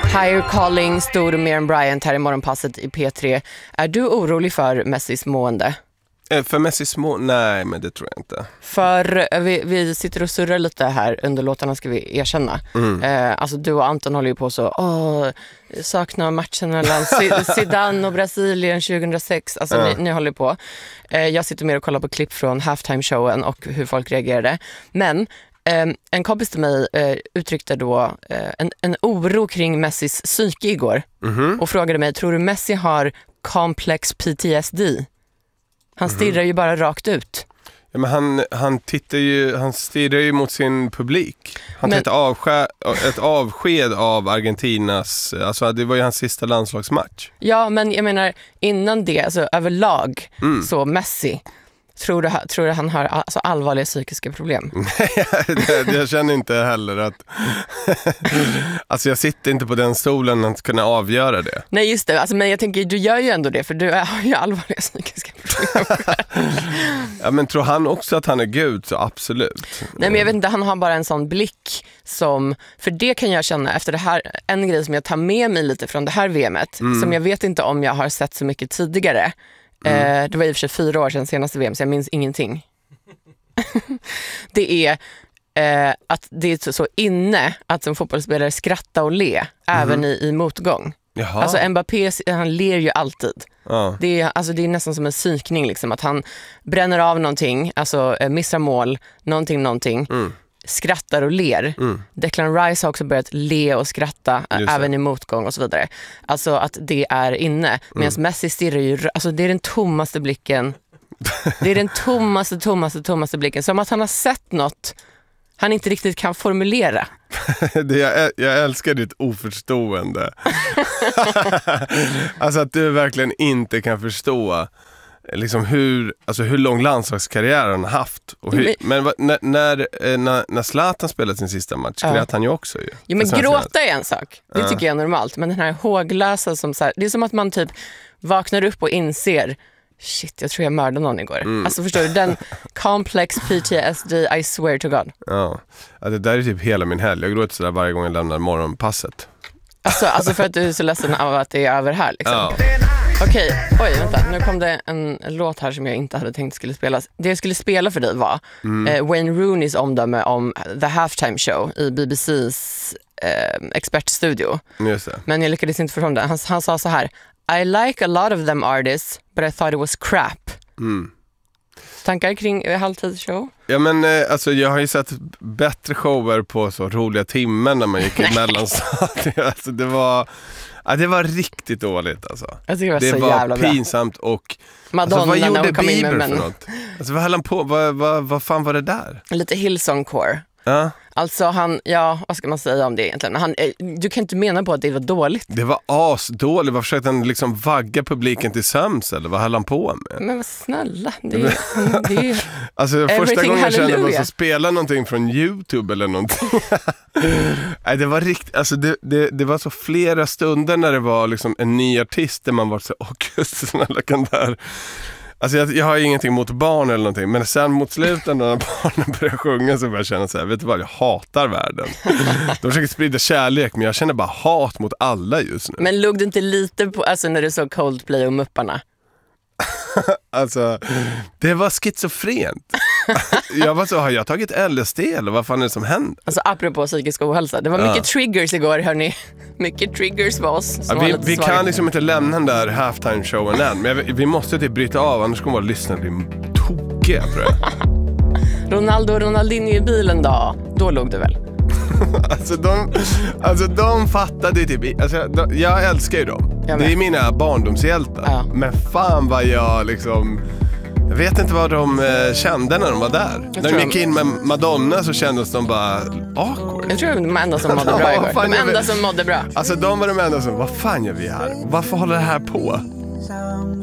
Higher Calling, Stor och Miriam Bryant här i morgonpasset i P3. Är du orolig för Messis mående? För Messis nej, men det tror jag inte. För vi sitter och surrar lite här under låtarna, ska vi erkänna. Alltså du och Anton håller ju på så, saknar matchen mellan Zidane och Brasilien 2006. Alltså ni håller på. Jag sitter mer och kollar på klipp från halftime-showen och hur folk reagerade. Men en kompis till mig uttryckte då en oro kring Messis psyke igår. Och frågade mig, tror du Messi har complex PTSD? Han stirrar ju bara rakt ut. Ja, men han stirrar ju mot sin publik. Han tar ett avsked av Argentinas, alltså det var ju hans sista landslagsmatch. Ja, men jag menar innan det, alltså överlag så Messi, tror du han har alltså allvarliga psykiska problem? Jag känner inte heller att alltså jag sitter inte på den stolen att kunna avgöra det. Nej, just det. Alltså, men jag tänker, du gör ju ändå det, för du har ju allvarliga psykiska problem. Ja, men tror han också att han är Gud, så absolut. Nej, men jag vet inte, han har bara en sån blick som, för det kan jag känna efter det här, en grej som jag tar med mig lite från det här VMet, som jag vet inte om jag har sett så mycket tidigare. Det var i och för sig 4 år sedan senaste VM, så jag minns ingenting. Det är att det är så inne att som fotbollsspelare skratta och le även i motgång. Jaha. Alltså Mbappé, han ler ju alltid. Det är nästan som en psykning liksom, att han bränner av någonting, alltså missar mål, någonting. Skrattar och ler. Declan Rice har också börjat le och skratta även i motgång och så vidare. Alltså att det är inne. Medan Messi stirrar ju, alltså det är den tommaste blicken. Det är den tommaste blicken. Som att han har sett något han inte riktigt kan formulera. Jag älskar ditt oförstående. Alltså att du verkligen inte kan förstå liksom hur lång landslagskarriär han har haft. Och när Zlatan spelade sin sista match grät han ju också. Jo, men gråta är en sak. Det tycker jag är normalt. Men den här håglösa som så här, det är som att man typ vaknar upp och inser, shit, jag tror jag mördade någon igår. Alltså förstår du, den complex PTSD, I swear to God. Ja, det där är typ hela min helg. Jag gråter sådär varje gång jag lämnar morgonpasset. Alltså för att du är så ledsen av att det är över här liksom. Ja. Okej, vänta. Nu kom det en låt här som jag inte hade tänkt skulle spelas. Det jag skulle spela för dig var Wayne Rooneys omdöme om The Halftime Show i BBCs expertstudio. Just det. Men jag lyckades inte förstå det. Han sa så här: I like a lot of them artists, but I thought it was crap. Tankar kring halvtidsshow? Ja, men alltså jag har ju sett bättre shower på så roliga timmen när man gick i mellanstadiet. Alltså det var riktigt dåligt alltså. Det var pinsamt och Madonna, alltså, vad gjorde kom in Bieber med för något? Alltså vad höll han på? Vad fan var det där? Lite Hillsong-core. Ja. Alltså vad ska man säga om det egentligen? Du kan inte mena på att det var dåligt. Det var asdåligt. Vad försökte han liksom vagga publiken till söms eller vad höll han på med? Men vad snälla, det är alltså första gången jag kände att spela någonting från YouTube eller någonting. Nej, det var riktigt, alltså det var så flera stunder när det var liksom en ny artist där man var så, snälla kan där. Alltså jag har ingenting mot barn eller någonting, men sen mot slutet när barnen börjar sjunga så börjar jag känna så här, vet du vad, jag hatar världen. De försöker sprida kärlek, men jag känner bara hat mot alla just nu. Men låg du inte lite på, alltså när du såg Coldplay och Mupparna? Alltså, det var schizofrent. Jag var så, har jag tagit LSD eller vad fan är det som händer? Alltså apropå psykisk ohälsa, det var mycket triggers igår, hörni. Mycket triggers för oss. Vi kan liksom inte lämna den där halftime-showen än, men vi måste typ bryta av, annars kommer våra lyssnare bli tokiga, tror jag. Ronaldo och Ronaldinho i bilen då låg du väl? Alltså de fattade typ, alltså jag älskar ju dem. Det är mina barndomshjältar. Ja. Men fan vad jag liksom, jag vet inte vad de kände när de var där. När de gick in med Madonna så kändes de bara awkward. Jag tror de enda som mådde bra igår. De enda som mådde bra. Alltså de var de enda som, vad fan gör vi här? Varför håller det här på?